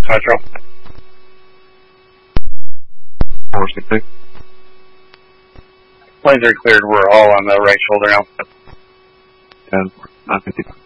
Metro. 466. Lanes are cleared. We're all on the right shoulder now. 10, 950.